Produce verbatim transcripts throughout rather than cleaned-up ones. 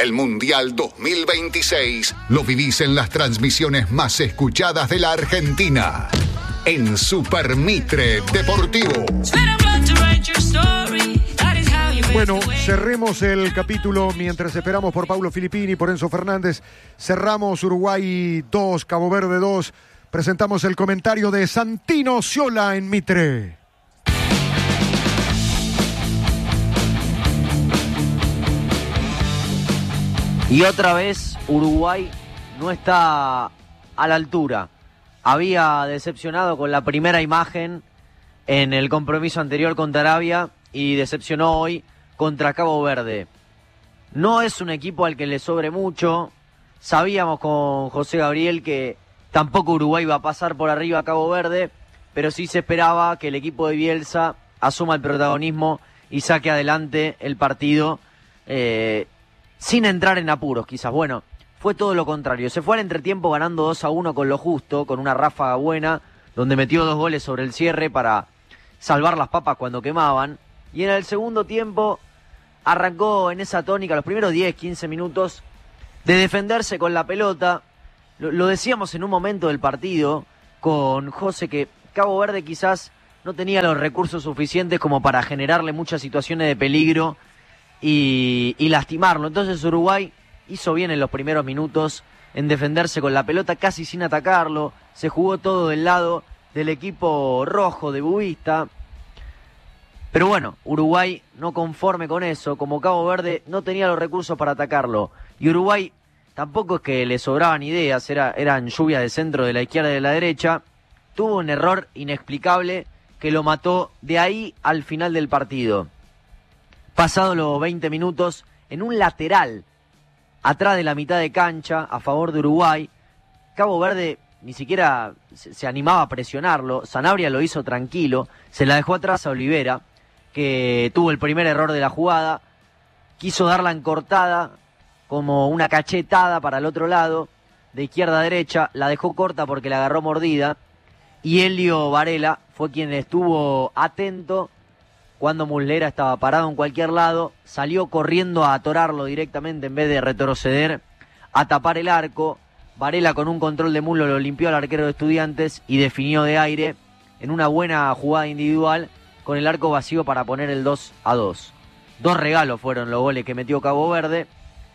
El Mundial dos mil veintiséis lo vivís en las transmisiones más escuchadas de la Argentina. En Super Mitre Deportivo. Bueno, cerremos el capítulo mientras esperamos por Paulo Filippini, por Enzo Fernández. Cerramos Uruguay dos, Cabo Verde dos. Presentamos el comentario de Santino Sciola en Mitre. Y otra vez Uruguay no está a la altura. Había decepcionado con la primera imagen en el compromiso anterior contra Arabia y decepcionó hoy contra Cabo Verde. No es un equipo al que le sobre mucho. Sabíamos con José Gabriel que tampoco Uruguay iba a pasar por arriba a Cabo Verde, pero sí se esperaba que el equipo de Bielsa asuma el protagonismo y saque adelante el partido eh, sin entrar en apuros, quizás. Bueno, fue todo lo contrario. Se fue al entretiempo ganando dos a uno con lo justo, con una ráfaga buena, donde metió dos goles sobre el cierre para salvar las papas cuando quemaban. Y en el segundo tiempo arrancó en esa tónica los primeros diez, quince minutos de defenderse con la pelota. Lo, lo decíamos en un momento del partido con José, que Cabo Verde quizás no tenía los recursos suficientes como para generarle muchas situaciones de peligro y, y lastimarlo. Entonces Uruguay hizo bien en los primeros minutos en defenderse con la pelota casi sin atacarlo. Se jugó todo del lado del equipo rojo de Bubista. Pero bueno, Uruguay no conforme con eso, como Cabo Verde no tenía los recursos para atacarlo. Y Uruguay tampoco es que le sobraban ideas, era, eran lluvias de centro de la izquierda y de la derecha. Tuvo un error inexplicable que lo mató de ahí al final del partido. Pasado los veinte minutos, en un lateral, atrás de la mitad de cancha, a favor de Uruguay, Cabo Verde ni siquiera se, se animaba a presionarlo. Sanabria lo hizo tranquilo, se la dejó atrás a Olivera, que tuvo el primer error de la jugada, quiso darla en cortada, como una cachetada para el otro lado, de izquierda a derecha, la dejó corta porque la agarró mordida, y Elio Varela fue quien estuvo atento cuando Muslera estaba parado en cualquier lado, salió corriendo a atorarlo directamente en vez de retroceder, a tapar el arco. Varela con un control de muslo lo limpió al arquero de Estudiantes y definió de aire en una buena jugada individual con el arco vacío para poner el dos a dos. Dos regalos fueron los goles que metió Cabo Verde.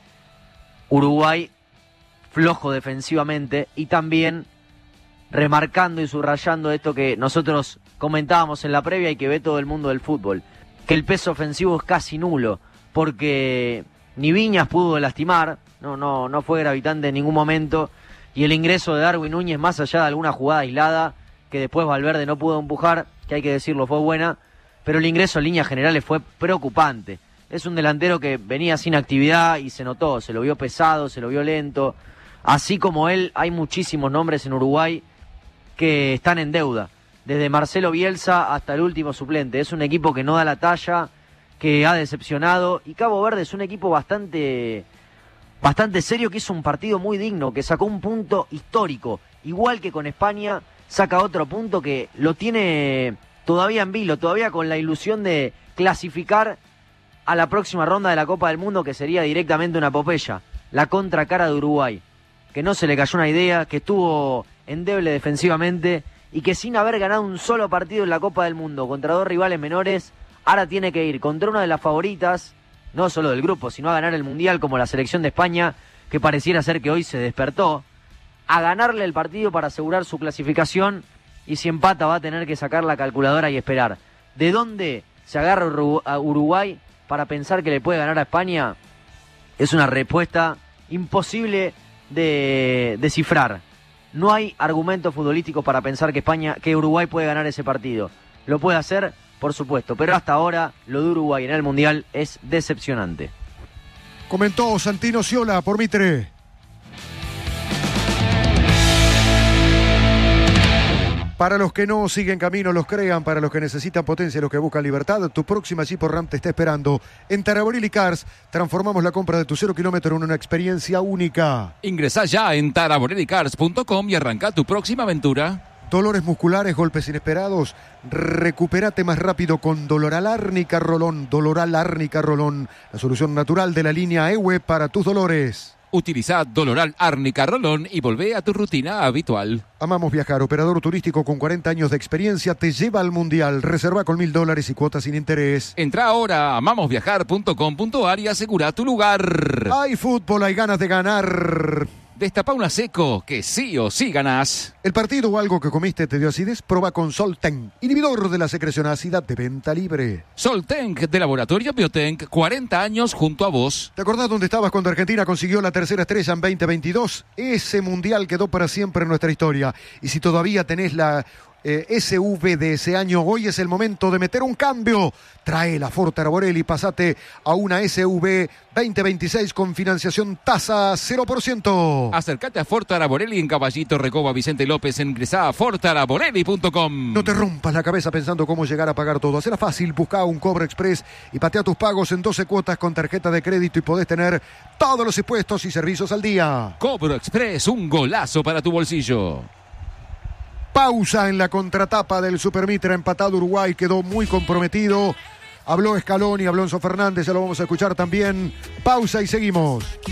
Uruguay flojo defensivamente y también remarcando y subrayando esto que nosotros comentábamos en la previa y que ve todo el mundo del fútbol, que el peso ofensivo es casi nulo, porque ni Viñas pudo lastimar, no, no, no fue gravitante en ningún momento, y el ingreso de Darwin Núñez, más allá de alguna jugada aislada, que después Valverde no pudo empujar, que hay que decirlo fue buena, pero el ingreso en líneas generales fue preocupante. Es un delantero que venía sin actividad y se notó, se lo vio pesado, se lo vio lento. Así como él, hay muchísimos nombres en Uruguay que están en deuda, desde Marcelo Bielsa hasta el último suplente. Es un equipo que no da la talla, que ha decepcionado, y Cabo Verde es un equipo bastante, bastante serio, que hizo un partido muy digno, que sacó un punto histórico, igual que con España, saca otro punto que lo tiene todavía en vilo, todavía con la ilusión de clasificar a la próxima ronda de la Copa del Mundo, que sería directamente una epopeya, la contracara de Uruguay, que no se le cayó una idea, que estuvo endeble defensivamente y que sin haber ganado un solo partido en la Copa del Mundo contra dos rivales menores, ahora tiene que ir contra una de las favoritas, no solo del grupo, sino a ganar el Mundial, como la selección de España, que pareciera ser que hoy se despertó, a ganarle el partido para asegurar su clasificación, y si empata va a tener que sacar la calculadora y esperar. ¿De dónde se agarra Uruguay para pensar que le puede ganar a España? Es una respuesta imposible de descifrar. No hay argumentos futbolísticos para pensar que España, que Uruguay puede ganar ese partido. Lo puede hacer, por supuesto, pero hasta ahora lo de Uruguay en el Mundial es decepcionante. Comentó Santino Sciola por Mitre. Para los que no siguen camino, los crean. Para los que necesitan potencia, los que buscan libertad, tu próxima Jeep o Ram te está esperando. En Taraborelli Cars transformamos la compra de tu cero kilómetro en una experiencia única. Ingresá ya en taraborelli cars punto com y arranca tu próxima aventura. Dolores musculares, golpes inesperados. Recupérate más rápido con Doloral Árnica Rolón. Doloral Árnica Rolón, la solución natural de la línea E W E para tus dolores. Utiliza Doloral Árnica Rolón y volvé a tu rutina habitual. Amamos Viajar, operador turístico con cuarenta años de experiencia, te lleva al Mundial. Reserva con mil dólares y cuotas sin interés. Entra ahora a amamos viajar punto com punto a r y asegura tu lugar. Hay fútbol, hay ganas de ganar. Destapa una seco, que sí o sí ganás. ¿El partido o algo que comiste te dio acidez? Proba con Solten, inhibidor de la secreción ácida, de venta libre. Soltenc, de Laboratorio Biotenc, cuarenta años junto a vos. ¿Te acordás dónde estabas cuando Argentina consiguió la tercera estrella en veinte veintidós? Ese mundial quedó para siempre en nuestra historia. Y si todavía tenés la eh, S V de ese año, hoy es el momento de meter un cambio. Trae la Ford Arborel y pasate a una S V veinte veintiséis con financiación tasa cero por ciento. Acércate a Ford Arborelli en Caballito, Recoba, Vicente López. Ingresá a ford arborelli punto com. No te rompas la cabeza pensando cómo llegar a pagar todo. Será fácil, busca un Cobro Express y patea tus pagos en doce cuotas con tarjeta de crédito y podés tener todos los impuestos y servicios al día. Cobro Express, un golazo para tu bolsillo. Pausa en la contratapa del Supermitra, empatado Uruguay, quedó muy comprometido. Habló Scaloni, habló Enzo Fernández, ya lo vamos a escuchar también. Pausa y seguimos.